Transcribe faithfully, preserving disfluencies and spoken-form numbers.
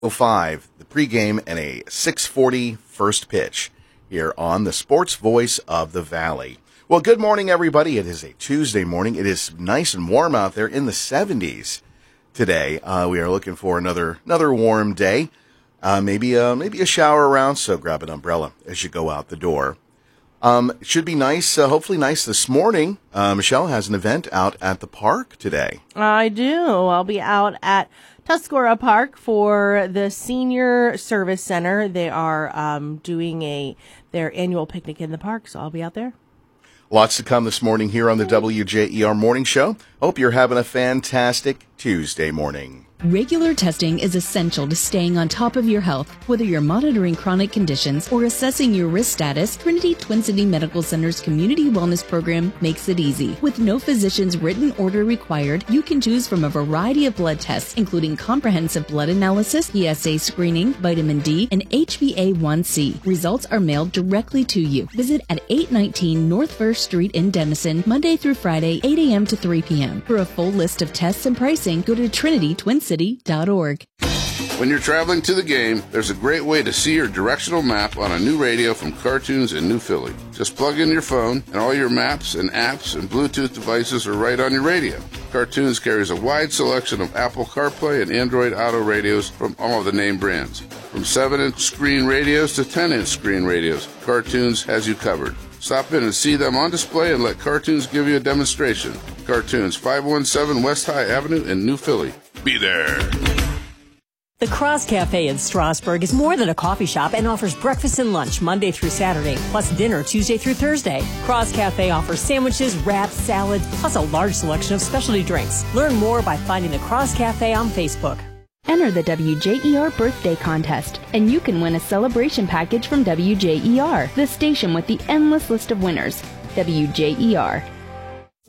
oh five, the pregame, and a six forty first pitch here on the Sports Voice of the Valley. Well, good morning, everybody. It is a Tuesday morning. It is nice and warm out there in the seventies today. Uh, we are looking for another another warm day. Uh, maybe uh, maybe a shower around, so grab an umbrella as you go out the door. Um, it should be nice, uh, hopefully nice this morning. Uh, Michelle has an event out at the park today. I do. I'll be out at Tuscarora Park for the Senior Service Center. They are um, doing a their annual picnic in the park, so I'll be out there. Lots to come this morning here on the W J E R Morning Show. Hope you're having a fantastic Tuesday morning. Regular testing is essential to staying on top of your health. Whether you're monitoring chronic conditions or assessing your risk status, Trinity Twin City Medical Center's Community Wellness Program makes it easy. With no physician's written order required, you can choose from a variety of blood tests, including comprehensive blood analysis, P S A screening, vitamin D, and H b A one c. Results are mailed directly to you. Visit at eight nineteen North First Street in Denison, Monday through Friday, eight a.m. to three p.m. For a full list of tests and pricing, go to trinity twin city dot org. When you're traveling to the game, there's a great way to see your directional map on a new radio from Cartoons in New Philly. Just plug in your phone, and all your maps and apps and Bluetooth devices are right on your radio. Cartoons carries a wide selection of Apple CarPlay and Android Auto radios from all of the name brands. From seven inch screen radios to ten inch screen radios, Cartoons has you covered. Stop in and see them on display and let Cartoons give you a demonstration. Cartoons, five one seven West High Avenue in New Philly. Be there. The Cross Cafe in Strasburg is more than a coffee shop and offers breakfast and lunch Monday through Saturday, plus dinner Tuesday through Thursday. Cross Cafe offers sandwiches, wraps, salads, plus a large selection of specialty drinks. Learn more by finding the Cross Cafe on Facebook. Enter the W J E R Birthday Contest, and you can win a celebration package from W J E R, the station with the endless list of winners. W J E R,